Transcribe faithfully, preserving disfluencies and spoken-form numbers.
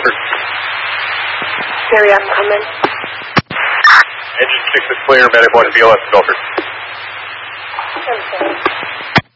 Milford. Gary, I'm coming. Engine six is clear. Medic one to B L S, Milford. I'm sorry.